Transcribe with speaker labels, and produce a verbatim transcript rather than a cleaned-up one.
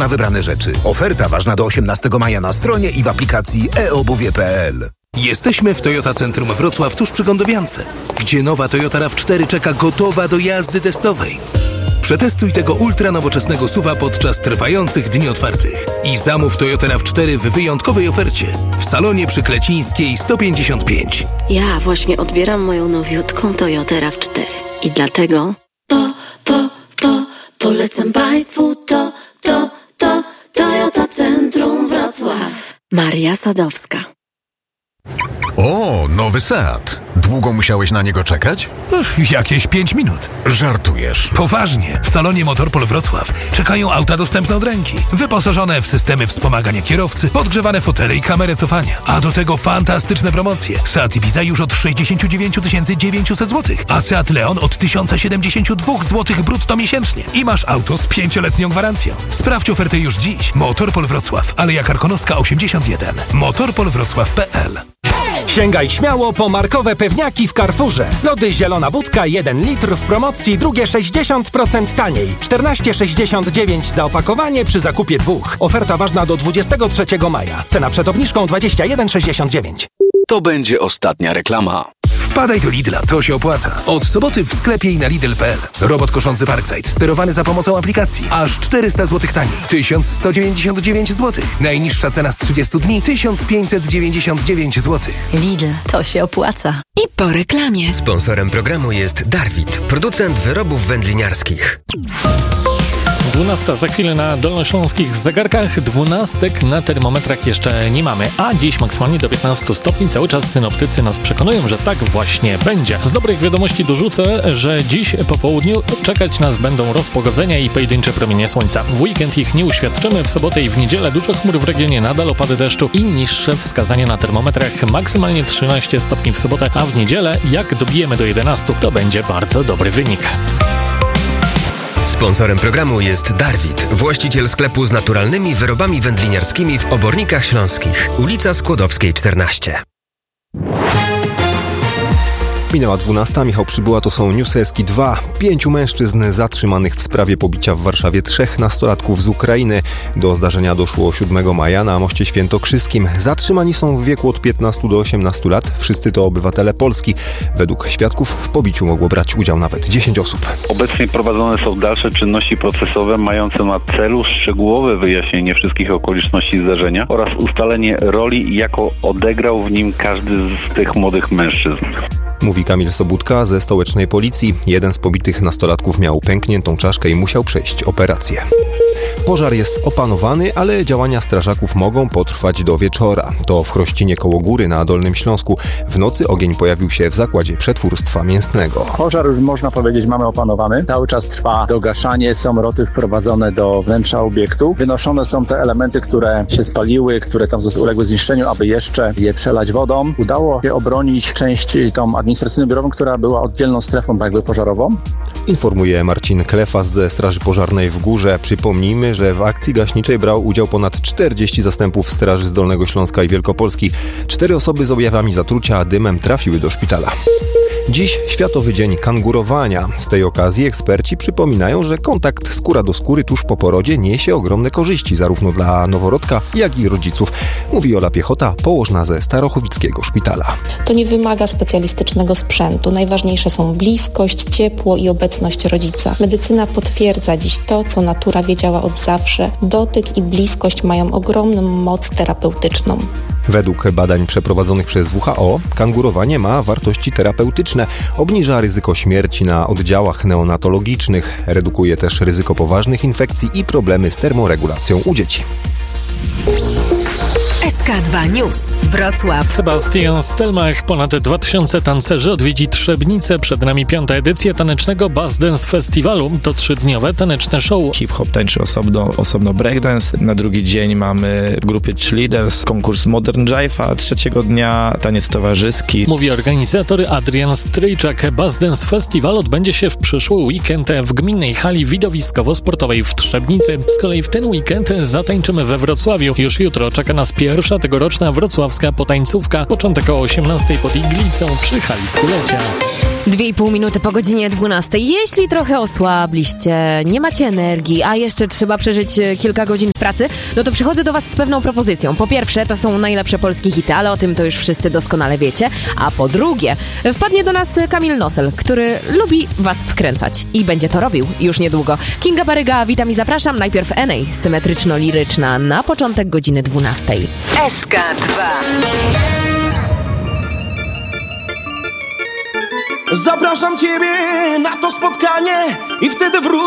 Speaker 1: na wybrane rzeczy. Oferta ważna do osiemnastego maja na stronie i w aplikacji e obuwie kropka pe el.
Speaker 2: Jesteśmy w Toyota Centrum Wrocław tuż przy Gondowiance, gdzie nowa Toyota raw cztery czeka gotowa do jazdy testowej. Przetestuj tego ultra nowoczesnego suwa podczas trwających dni otwartych i zamów Toyota raw cztery w wyjątkowej ofercie w salonie przy Klecińskiej sto pięćdziesiąt pięć.
Speaker 3: Ja właśnie odbieram moją nowiutką Toyotę raw cztery i dlatego po, po, po, polecam Państwu to, to, to Toyota Centrum Wrocław. Maria Sadowska.
Speaker 4: O, nowy Seat. Długo musiałeś na niego czekać?
Speaker 2: Uf, jakieś pięć minut.
Speaker 4: Żartujesz.
Speaker 2: Poważnie. W salonie Motorpol Wrocław czekają auta dostępne od ręki. Wyposażone w systemy wspomagania kierowcy, podgrzewane fotele i kamerę cofania. A do tego fantastyczne promocje. Seat Ibiza już od sześćdziesiąt dziewięć tysięcy dziewięćset złotych, a Seat Leon od tysiąc siedemdziesiąt dwa złotych brutto miesięcznie. I masz auto z pięcioletnią gwarancją. Sprawdź ofertę już dziś. Motorpol Wrocław, Aleja Karkonoska osiemdziesiąt jeden. motorpol wrocław kropka pe el.
Speaker 5: Sięgaj śmiało po markowe pewniaki w Carrefourze. Lody Zielona Budka jeden litr w promocji, drugie sześćdziesiąt procent taniej. czternaście sześćdziesiąt dziewięć za opakowanie przy zakupie dwóch. Oferta ważna do dwudziestego trzeciego maja. Cena przed obniżką dwadzieścia jeden sześćdziesiąt dziewięć.
Speaker 6: To będzie ostatnia reklama.
Speaker 2: Wpadaj do Lidla, to się opłaca. Od soboty w sklepie i na lidl kropka pe el. Robot koszący Parkside, sterowany za pomocą aplikacji. Aż czterysta złotych taniej. tysiąc sto dziewięćdziesiąt dziewięć złotych. Najniższa cena z trzydziestu dni tysiąc pięćset dziewięćdziesiąt dziewięć złotych.
Speaker 3: Lidl, to się opłaca. I po reklamie.
Speaker 7: Sponsorem programu jest Darwit, producent wyrobów wędliniarskich.
Speaker 8: dwunasta za chwilę na dolnośląskich zegarkach, dwunastek na termometrach jeszcze nie mamy, a dziś maksymalnie do piętnastu stopni. Cały czas synoptycy nas przekonują, że tak właśnie będzie. Z dobrych wiadomości dorzucę, że dziś po południu czekać nas będą rozpogodzenia i pojedyncze promienie słońca. W weekend ich nie uświadczymy, w sobotę i w niedzielę dużo chmur w regionie, nadal opady deszczu i niższe wskazania na termometrach, maksymalnie trzynaście stopni w sobotę, a w niedzielę jak dobijemy do jedenastu, to będzie bardzo dobry wynik.
Speaker 7: Sponsorem programu jest Darwit, właściciel sklepu z naturalnymi wyrobami wędliniarskimi w Obornikach Śląskich. Ulica Skłodowskiej czternaście.
Speaker 9: Minęła dwunasta, Michał Przybyła, to są Newsy S K dwa. Pięciu mężczyzn zatrzymanych w sprawie pobicia w Warszawie trzech nastolatków z Ukrainy. Do zdarzenia doszło siódmego maja na moście świętokrzyskim. Zatrzymani są w wieku od piętnastu do osiemnastu lat. Wszyscy to obywatele Polski. Według świadków w pobiciu mogło brać udział nawet dziesięć osób.
Speaker 10: Obecnie prowadzone są dalsze czynności procesowe mające na celu szczegółowe wyjaśnienie wszystkich okoliczności zdarzenia oraz ustalenie roli, jaką odegrał w nim każdy z tych młodych mężczyzn.
Speaker 9: Mówi Kamil Sobudka ze stołecznej policji. Jeden z pobitych nastolatków miał pękniętą czaszkę i musiał przejść operację. Pożar jest opanowany, ale działania strażaków mogą potrwać do wieczora. To w Chrościnie koło Góry na Dolnym Śląsku. W nocy ogień pojawił się w zakładzie przetwórstwa mięsnego.
Speaker 11: Pożar już można powiedzieć mamy opanowany. Cały czas trwa dogaszanie, są roty wprowadzone do wnętrza obiektu. Wynoszone są te elementy, które się spaliły, które tam uległy zniszczeniu, aby jeszcze je przelać wodą. Udało się obronić część tą administracyjno-biurową, która była oddzielną strefą jakby pożarową.
Speaker 9: Informuje Marcin Klefas ze Straży Pożarnej w Górze. Przypomnijmy, że w akcji gaśniczej brał udział ponad czterdzieści zastępów Straży z Dolnego Śląska i Wielkopolski. Cztery osoby z objawami zatrucia dymem trafiły do szpitala. Dziś Światowy Dzień Kangurowania. Z tej okazji eksperci przypominają, że kontakt skóra do skóry tuż po porodzie niesie ogromne korzyści zarówno dla noworodka, jak i rodziców. Mówi Ola Piechota, położna ze Starochowickiego Szpitala.
Speaker 12: To nie wymaga specjalistycznego sprzętu. Najważniejsze są bliskość, ciepło i obecność rodzica. Medycyna potwierdza dziś to, co natura wiedziała od zawsze. Dotyk i bliskość mają ogromną moc terapeutyczną.
Speaker 9: Według badań przeprowadzonych przez W H O kangurowanie ma wartości terapeutyczne. Obniża ryzyko śmierci na oddziałach neonatologicznych. Redukuje też ryzyko poważnych infekcji i problemy z termoregulacją u dzieci.
Speaker 13: S K dwa News. Wrocław.
Speaker 8: Sebastian Stelmach, ponad dwa tysiące tancerzy odwiedzi Trzebnicę. Przed nami piąta edycja tanecznego Buzz Dance Festiwalu. To trzydniowe taneczne show.
Speaker 14: Hip-hop tańczy osobno, osobno breakdance. Na drugi dzień mamy grupy cheerleaders, konkurs Modern Jive, a trzeciego dnia taniec towarzyski.
Speaker 8: Mówi organizator Adrian Stryjczak. Buzz Dance Festiwal odbędzie się w przyszły weekend w gminnej hali widowiskowo-sportowej w Trzebnicy. Z kolei w ten weekend zatańczymy we Wrocławiu. Już jutro czeka nas pierwsza tegoroczna wrocławska potańcówka. Początek o osiemnastej pod Iglicą przy hali stulecia.
Speaker 15: Dwie i pół minuty po godzinie dwunastej. Jeśli trochę osłabliście, nie macie energii, a jeszcze trzeba przeżyć kilka godzin w pracy, no to przychodzę do was z pewną propozycją. Po pierwsze, to są najlepsze polskie hity, ale o tym to już wszyscy doskonale wiecie. A po drugie, wpadnie do nas Kamil Nosel, który lubi was wkręcać i będzie to robił już niedługo. Kinga Baryga, witam i zapraszam. Najpierw N A, symetryczno-liryczna, na początek godziny dwunastej.
Speaker 13: S K dwa.
Speaker 16: Zapraszam ciebie na to spotkanie i wtedy wrócę.